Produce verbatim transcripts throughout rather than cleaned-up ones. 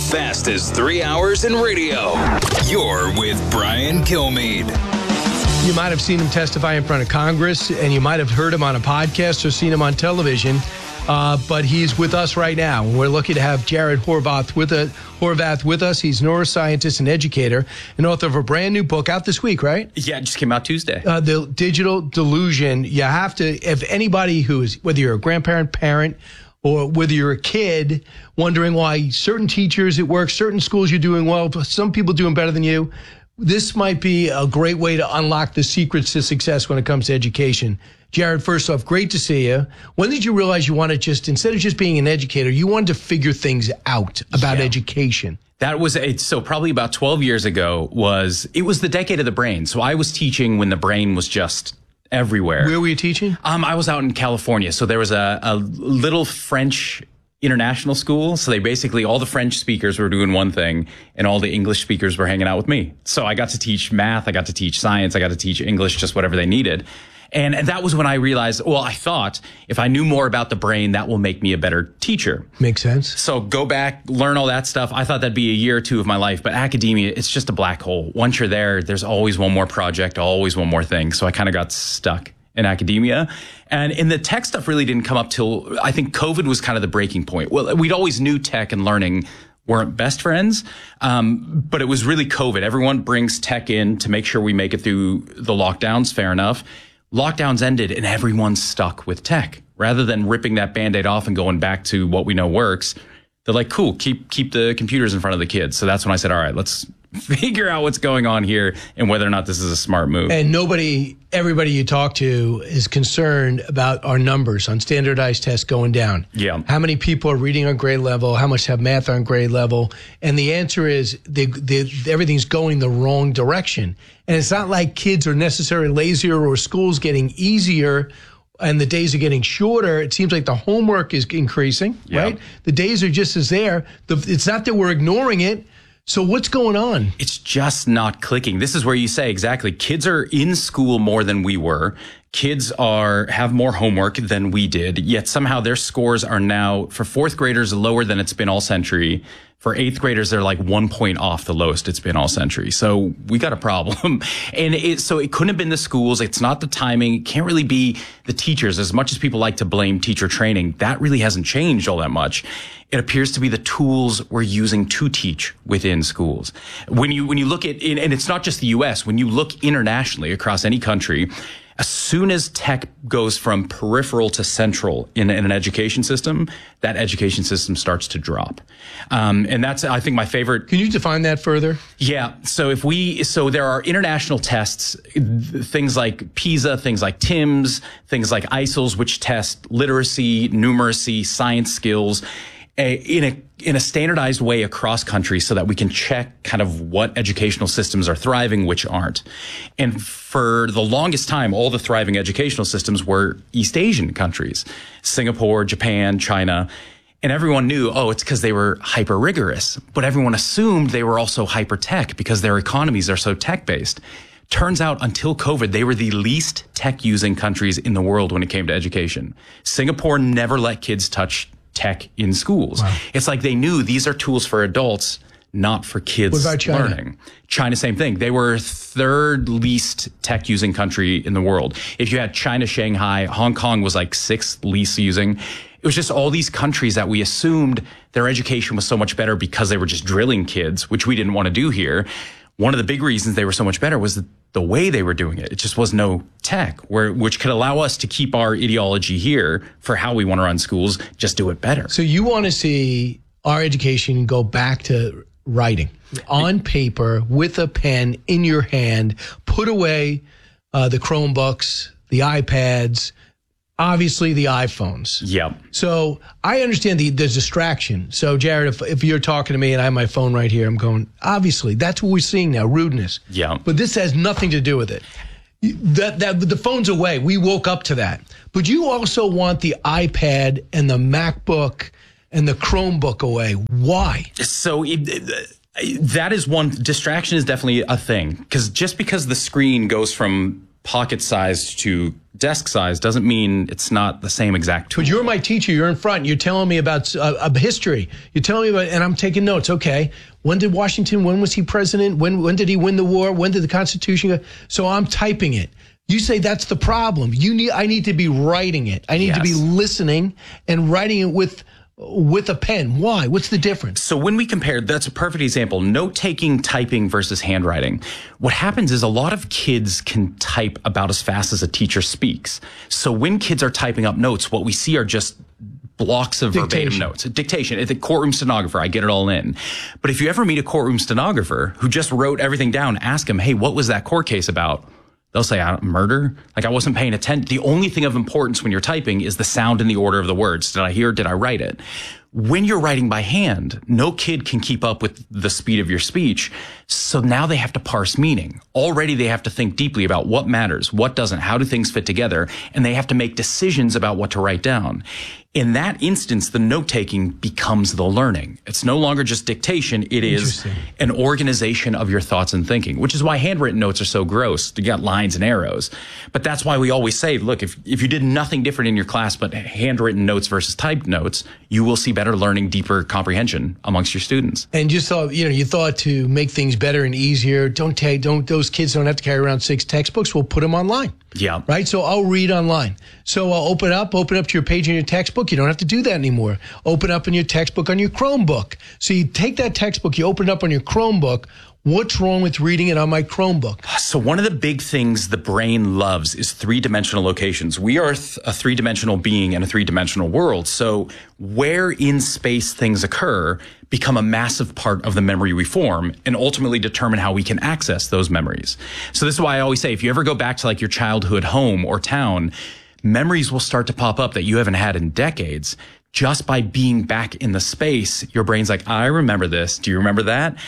fastest three hours in radio. You're with Brian Kilmeade. You might have seen him testify in front of Congress, and you might have heard him on a podcast or seen him on television. Uh, but he's with us right now. We're lucky to have Jared Horvath with, a, Horvath with us. He's a neuroscientist and educator and author of a brand new book out this week, right? Yeah, it just came out Tuesday. Uh, the Digital Delusion. You have to, if anybody who is, whether you're a grandparent, parent, or whether you're a kid wondering why certain teachers at work, certain schools you're doing well, some people doing better than you, this might be a great way to unlock the secrets to success when it comes to education. Jared, first off, great to see you. When did you realize you wanted just, instead of just being an educator, you wanted to figure things out about yeah. education? That was a, so probably about twelve years ago was, it was the decade of the brain. So I was teaching when the brain was just everywhere. Where were you teaching? Um, I was out in California. So there was a, a little French international school. So they basically, all the French speakers were doing one thing and all the English speakers were hanging out with me. So I got to teach math. I got to teach science. I got to teach English, just whatever they needed. And, and that was when I realized, well, I thought if I knew more about the brain, that will make me a better teacher. Makes sense. So go back, learn all that stuff. I thought that'd be a year or two of my life, but academia, it's just a black hole. Once you're there, there's always one more project, always one more thing. So I kind of got stuck in academia. And in the tech stuff really didn't come up till, I think COVID was kind of the breaking point. Well, we'd always knew tech and learning weren't best friends, um, but it was really COVID. Everyone brings tech in to make sure we make it through the lockdowns, fair enough. Lockdowns ended and everyone's stuck with tech. Rather than ripping that Band-Aid off and going back to what we know works, they're like, cool, keep keep the computers in front of the kids. So that's when I said, all right, let's figure out what's going on here and whether or not this is a smart move. And nobody, everybody you talk to is concerned about our numbers on standardized tests going down. Yeah. How many people are reading on grade level? How much have math on grade level? And the answer is they, they, everything's going the wrong direction. And it's not like kids are necessarily lazier or school's getting easier and the days are getting shorter. It seems like the homework is increasing, yeah. right? The days are just as there. The, it's not that we're ignoring it. So what's going on? It's just not clicking. This is where you say exactly, kids are in school more than we were. Kids are have more homework than we did, yet somehow their scores are now, for fourth graders, lower than it's been all century. For eighth graders, they're like one point off the lowest it's been all century. So we got a problem. And it, so it couldn't have been the schools. It's not the timing. It can't really be the teachers. As much as people like to blame teacher training, that really hasn't changed all that much. It appears to be the tools we're using to teach within schools. When you, when you look at, and it's not just the U S, when you look internationally across any country, as soon as tech goes from peripheral to central in, in an education system, that education system starts to drop. Um, and that's, I think, my favorite. Can you define that further? Yeah. So if we, so there are international tests, things like PISA, things like TIMSS, things like I S I L S, which test literacy, numeracy, science skills a, in a in a standardized way across countries so that we can check kind of what educational systems are thriving, which aren't. And for the longest time, all the thriving educational systems were East Asian countries, Singapore, Japan, China. And everyone knew, oh, it's because they were hyper rigorous. But everyone assumed they were also hyper tech because their economies are so tech based. Turns out until COVID, they were the least tech using countries in the world when it came to education. Singapore never let kids touch tech in schools. Wow. It's like they knew these are tools for adults, not for kids what about China? learning. China, same thing. They were third least tech using country in the world. If you had China, Shanghai, Hong Kong was like sixth least using. It was just all these countries that we assumed their education was so much better because they were just drilling kids, which we didn't want to do here. One of the big reasons they were so much better was the, the way they were doing it. It just was no tech, where which could allow us to keep our ideology here for how we want to run schools, just do it better. So you want to see our education go back to writing on paper with a pen in your hand, put away uh, the Chromebooks, the iPads, obviously the iPhones. Yeah. So I understand the, the distraction. So Jared, if, if you're talking to me and I have my phone right here, I'm going, obviously that's what we're seeing now, rudeness. Yeah. But this has nothing to do with it. That, that the phone's away. We woke up to that. But you also want the iPad and the MacBook and the Chromebook away. Why? So it, it, that is one, distraction is definitely a thing. Because just because the screen goes from pocket sized to desk size doesn't mean it's not the same exact tool. But you're my teacher. You're in front. You're telling me about uh, a history. You're telling me about, and I'm taking notes. Okay, when did Washington? When was he president? When when did he win the war? When did the Constitution go? So I'm typing it. You say that's the problem. You need. I need to be writing it. I need Yes. to be listening and writing it with with a pen. Why? What's the difference? So when we compare, that's a perfect example, note-taking, typing versus handwriting. What happens is a lot of kids can type about as fast as a teacher speaks. So when kids are typing up notes, what we see are just blocks of Dictation. verbatim notes. Dictation. It's a courtroom stenographer. I get it all in. But if you ever meet a courtroom stenographer who just wrote everything down, ask him, hey, what was that court case about? They'll say, I don't, murder? Like, I wasn't paying attention. The only thing of importance when you're typing is the sound and the order of the words. Did I hear? Did I write it? When you're writing by hand, no kid can keep up with the speed of your speech. So now they have to parse meaning. Already they have to think deeply about what matters, what doesn't, how do things fit together, and they have to make decisions about what to write down. In that instance, the note-taking becomes the learning. It's no longer just dictation. It is an organization of your thoughts and thinking, which is why handwritten notes are so gross. You got lines and arrows. But that's why we always say, look, if, if you did nothing different in your class but handwritten notes versus typed notes, you will see better learning, deeper comprehension amongst your students. And just thought, you know, you thought to make things better and easier. Don't take, don't those kids don't have to carry around six textbooks. We'll put them online. Yeah. Right. So I'll read online. So I'll open up, open up to your page in your textbook. You don't have to do that anymore. Open up in your textbook on your Chromebook. So you take that textbook, you open it up on your Chromebook. What's wrong with reading it on my Chromebook? So one of the big things the brain loves is three-dimensional locations. We are th- a three-dimensional being in a three-dimensional world. So where in space things occur become a massive part of the memory we form and ultimately determine how we can access those memories. So this is why I always say, if you ever go back to like your childhood home or town, memories will start to pop up that you haven't had in decades. Just by being back in the space, your brain's like, I remember this. Do you remember that?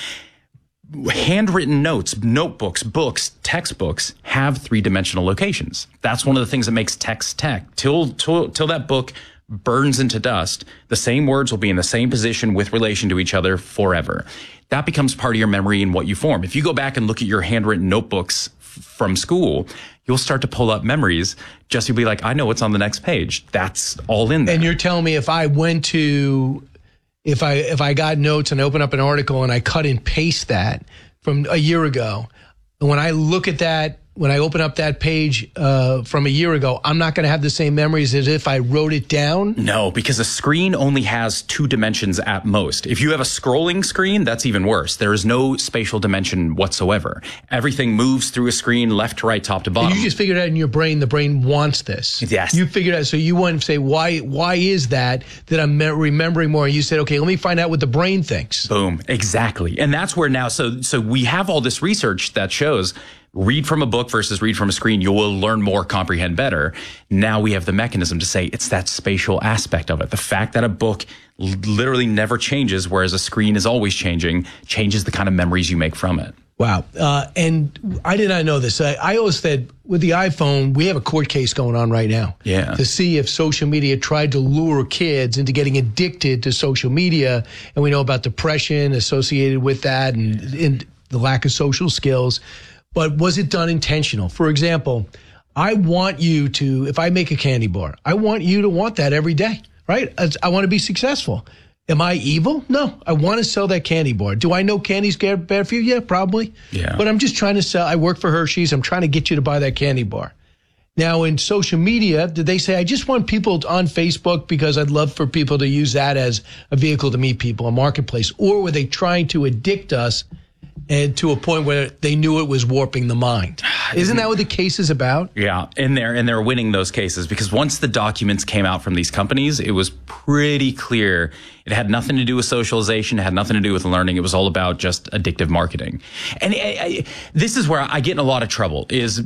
Handwritten notes, notebooks, books, textbooks have three-dimensional locations. That's one of the things that makes text tech. Till, till, till that book burns into dust, the same words will be in the same position with relation to each other forever. That becomes part of your memory and what you form. If you go back and look at your handwritten notebooks f- from school, you'll start to pull up memories. Just you'll be like, I know what's on the next page. That's all in there. And you're telling me if I went to, if I if I got notes and I open up an article and I cut and paste that from a year ago, and when I look at that, when I open up that page uh, from a year ago, I'm not going to have the same memories as if I wrote it down? No, because a screen only has two dimensions at most. If you have a scrolling screen, that's even worse. There is no spatial dimension whatsoever. Everything moves through a screen left to right, top to bottom. And you just figured out in your brain, the brain wants this. Yes. You figured out, so you want to say, why Why is that, that I'm me- remembering more? And you said, okay, let me find out what the brain thinks. Boom. Exactly. And that's where now, so so we have all this research that shows read from a book versus read from a screen, you will learn more, comprehend better. Now we have the mechanism to say it's that spatial aspect of it. The fact that a book l- literally never changes, whereas a screen is always changing, changes the kind of memories you make from it. Wow. Uh, and I did not know this. I, I always said with the iPhone, we have a court case going on right now. Yeah. To see if social media tried to lure kids into getting addicted to social media. And we know about depression associated with that and, and the lack of social skills. But was it done intentional? For example, I want you to, if I make a candy bar, I want you to want that every day, right? I want to be successful. Am I evil? No. I want to sell that candy bar. Do I know candy's bad for you? Yeah, probably. Yeah. But I'm just trying to sell. I work for Hershey's. I'm trying to get you to buy that candy bar. Now, in social media, did they say, I just want people on Facebook because I'd love for people to use that as a vehicle to meet people, a marketplace? Or were they trying to addict us and to a point where they knew it was warping the mind? Isn't that what the case is about? Yeah, and they're and they're winning those cases because once the documents came out from these companies, it was pretty clear it had nothing to do with socialization, it had nothing to do with learning. It was all about just addictive marketing. And I, I, this is where I get in a lot of trouble. Is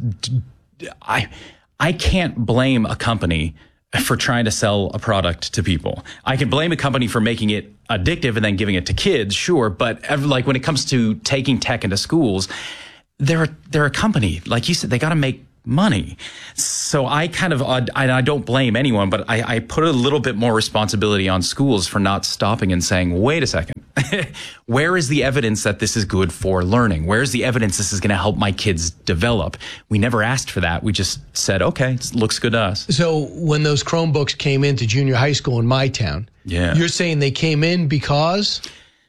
I I can't blame a company for trying to sell a product to people. I can blame a company for making it addictive and then giving it to kids, sure. But ever, like when it comes to taking tech into schools, they're, they're a company. Like you said, they got to make money. So I kind of, I, I don't blame anyone, but I, I put a little bit more responsibility on schools for not stopping and saying, wait a second. Where is the evidence that this is good for learning? Where is the evidence this is going to help my kids develop? We never asked for that. We just said, okay, it looks good to us. So when those Chromebooks came into junior high school in my town, yeah. you're saying they came in because?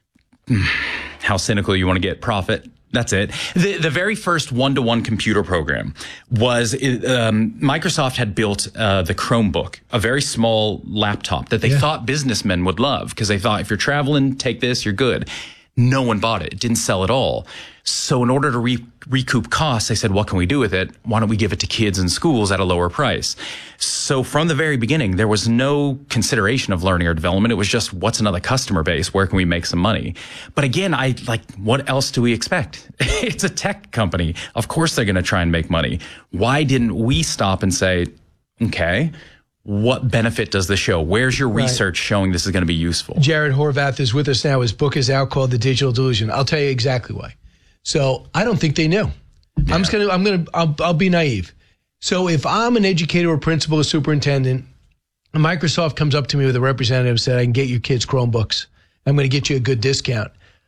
How cynical you want to get, profit. That's it. The, the very first one-to-one computer program was um, Microsoft had built uh, the Chromebook, a very small laptop that they yeah. thought businessmen would love because they thought if you're traveling, take this, you're good. No one bought it. It didn't sell at all. So in order to re- recoup costs, they said, what can we do with it? Why don't we give it to kids in schools at a lower price? So from the very beginning, there was no consideration of learning or development. It was just, what's another customer base? Where can we make some money? But again, I like, what else do we expect? It's a tech company. Of course they're going to try and make money. Why didn't we stop and say, okay, what benefit does this show? Where's your research right. showing this is going to be useful? Jared Horvath is with us now. His book is out called The Digital Delusion. I'll tell you exactly why. So I don't think they knew. Yeah. I'm just going to, I'm going to, I'll, I'll be naive. So if I'm an educator or principal or superintendent, and Microsoft comes up to me with a representative and said, I can get your kids Chromebooks. I'm going to get you a good discount.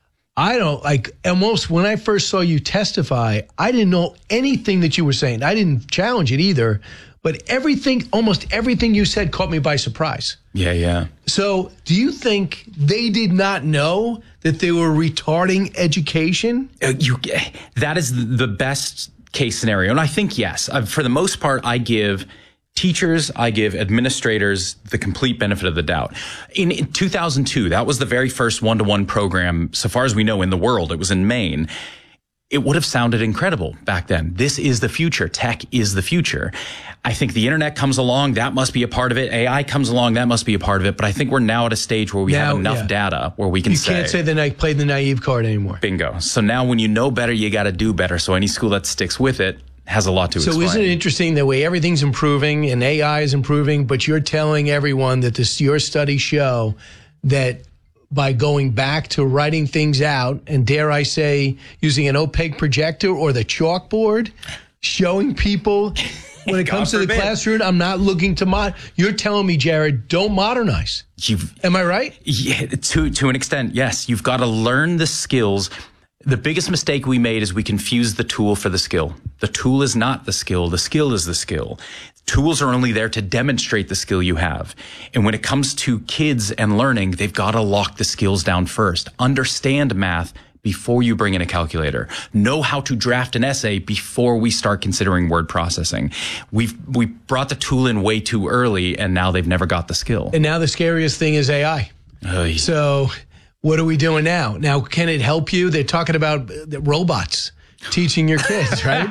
I don't like almost when I first saw you testify, I didn't know anything that you were saying. I didn't challenge it either. But everything, almost everything you said caught me by surprise. Yeah, yeah. So do you think they did not know that they were retarding education? Uh, you, that is the best case scenario. And I think, yes, uh, for the most part, I give teachers, I give administrators the complete benefit of the doubt. In, in two thousand two, that was the very first one-to-one program, so far as we know, in the world. It was in Maine. It would have sounded incredible back then. This is the future. Tech is the future. I think the internet comes along. That must be a part of it. A I comes along. That must be a part of it. But I think we're now at a stage where we now, have enough yeah. data where we can you say. You can't say that I played the naive card anymore. Bingo. So now when you know better, you got to do better. So any school that sticks with it has a lot to so explain. Isn't it interesting the way everything's improving and A I is improving, but you're telling everyone that this your studies show that by going back to writing things out and, dare I say, using an opaque projector or the chalkboard, showing people when it comes to the classroom, I'm not looking to mod. You're telling me, Jared, don't modernize. You've, Am I right? Yeah, to to an extent, yes. You've got to learn the skills. The biggest mistake we made is we confused the tool for the skill. The tool is not the skill. The skill is the skill. Tools are only there to demonstrate the skill you have. And when it comes to kids and learning, they've got to lock the skills down first. Understand math before you bring in a calculator. Know how to draft an essay before we start considering word processing. We've we brought the tool in way too early, and now they've never got the skill. And now the scariest thing is A I. Oh, yeah. So what are we doing now? Now, can it help you? They're talking about robots teaching your kids, right?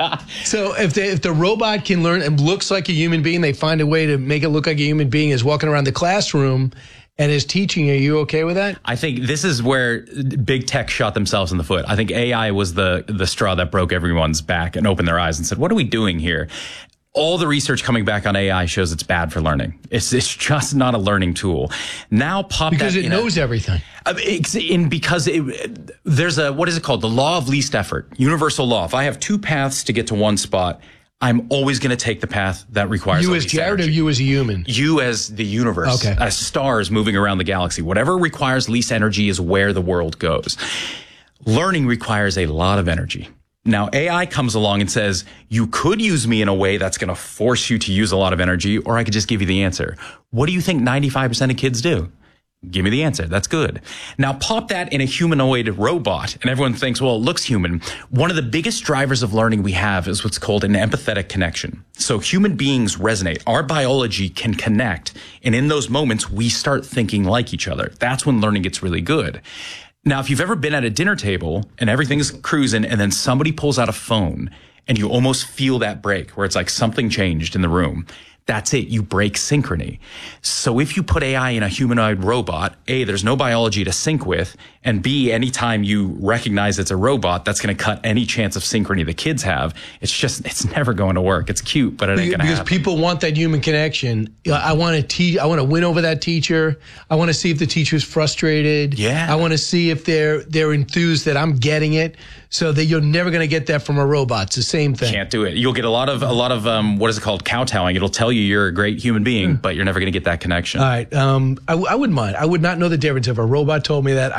So if they, if the robot can learn and looks like a human being, they find a way to make it look like a human being is walking around the classroom and is teaching. Are you okay with that? I think this is where big tech shot themselves in the foot. I think A I was the the straw that broke everyone's back and opened their eyes and said, what are we doing here? All the research coming back on A I shows it's bad for learning. It's it's just not a learning tool. Now pop because that it in knows a, everything. It's in because it, there's a, what is it called? The law of least effort, universal law. If I have two paths to get to one spot, I'm always going to take the path that requires you the as least Jared energy. Or you as a human? You as the universe, okay. as stars moving around the galaxy. Whatever requires least energy is where the world goes. Learning requires a lot of energy. Now, A I comes along and says, you could use me in a way that's going to force you to use a lot of energy, or I could just give you the answer. What do you think ninety-five percent of kids do? Give me the answer. That's good. Now, pop that in a humanoid robot, and everyone thinks, well, it looks human. One of the biggest drivers of learning we have is what's called an empathetic connection. So human beings resonate. Our biology can connect, and in those moments, we start thinking like each other. That's when learning gets really good. Now, if you've ever been at a dinner table and everything's cruising and then somebody pulls out a phone and you almost feel that break where it's like something changed in the room, that's it. You break synchrony. So if you put A I in a humanoid robot, A, there's no biology to sync with, and B, anytime you recognize it's a robot, that's going to cut any chance of synchrony the kids have. It's just, it's never going to work. It's cute, but it ain't going to happen. Because people want that human connection. I want to teach. I want to win over that teacher. I want to see if the teacher's frustrated. Yeah. I want to see if they're they're enthused that I'm getting it. So that you're never going to get that from a robot. It's the same thing. Can't do it. You'll get a lot of a lot of um, what is it called? Kowtowing. It'll tell you you're a great human being, but you're never going to get that connection. All right. Um, I, I wouldn't mind. I would not know the difference if a robot told me that.